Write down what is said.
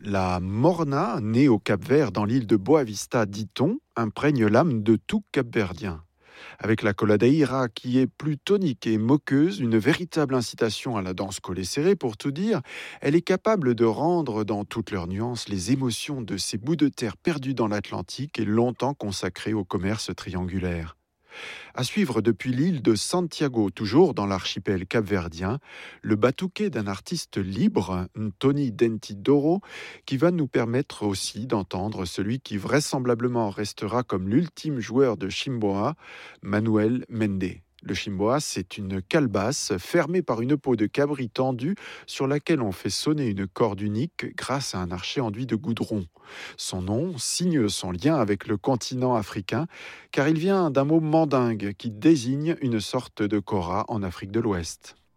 La morna, née au Cap-Vert dans l'île de Boa-Vista, dit-on, imprègne l'âme de tout Cap-Verdien. Avec la coladeira qui est plus tonique et moqueuse, une véritable incitation à la danse collée serrée pour tout dire, elle est capable de rendre dans toutes leurs nuances les émotions de ces bouts de terre perdus dans l'Atlantique et longtemps consacrés au commerce triangulaire. À suivre depuis l'île de Santiago, toujours dans l'archipel capverdien, le batuquet d'un artiste libre, Tony Dentidoro, qui va nous permettre aussi d'entendre celui qui vraisemblablement restera comme l'ultime joueur de chimboa, Manuel Mende. Le chimboa, c'est une calebasse fermée par une peau de cabri tendue sur laquelle on fait sonner une corde unique grâce à un archet enduit de goudron. Son nom signe son lien avec le continent africain car il vient d'un mot mandingue qui désigne une sorte de kora en Afrique de l'Ouest.